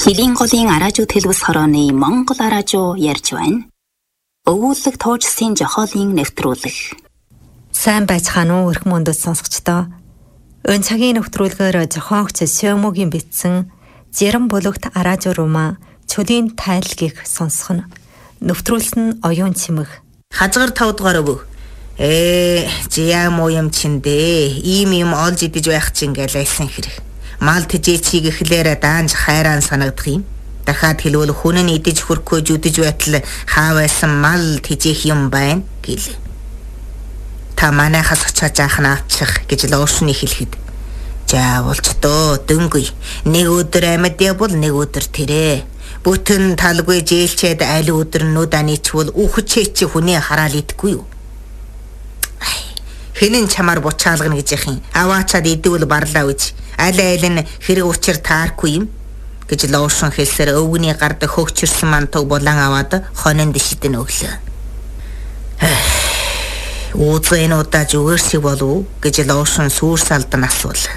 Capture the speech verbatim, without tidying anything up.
Хэлийн голын араажууд хэлбэс хорооны Монгол араажуу ярьж байна. Өвүүлэг туужсын жохоолын нэвтрүүлэг. Сайн байцгаана уу өрхм өндөд сонсогчдоо. Өн цагийн нэвтрүүлгээр зохиогч Сёмогийн бичсэн Жирэн бүлэгт араажуу руума чөлийн тайлгийг сонсох нь. Нэвтрүүлсэн нь оюун чимэг. Хазгар тав дугаар өв. Ээ, жиа мо юм чиндээ. Ийм юм олж идэж байх чинь гэлээсэн хэрэг. Мал тэжээчийг эхлээрээ даанч хайрaan санагдах юм. Дахиад хэлвэл хүн нь идэж хөрөхгүй жүдэж байтал хаа байсан мал тэжээх юм байна гэлээ. Та манайхаас очиж анх нь авчих гэж луушны хэлэхэд. Заавалч дөө дөнгөй. Нэг өдөр амьд явбал нэг өдөр тэрэ. Бүтэн талгүй жээлчээд аль өдөр нүд аничвал үхчээ чи хүнээ хараал идэхгүй юу? Хинэн чамаар бучаалгана гэж яхин. Аваачаад идэвэл барлаа үз. Аль аль нь хэрэг учир тааргүй юм гэж луушин хэлсээр өвгний гард хөгчөрсөн мантог булан аваад хононд шидэн өглөө. Ууцэн удааж өгөрсөй болов гэж луушин сүрс алдан асуула.